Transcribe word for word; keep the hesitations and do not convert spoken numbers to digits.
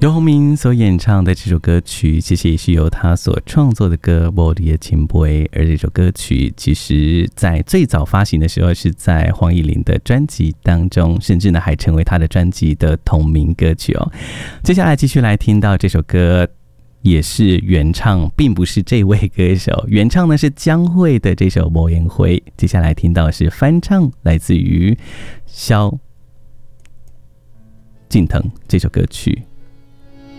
游鸿明所演唱的这首歌曲，其实也是由他所创作的歌《无你的情杯》，而这首歌曲其实在最早发行的时候是在黄乙玲的专辑当中，甚至呢还成为他的专辑的同名歌曲哦。接下来继续来听到这首歌，也是原唱，并不是这位歌手，原唱呢是江蕙的这首《无言灰》。接下来听到的是翻唱，来自于萧敬腾这首歌曲。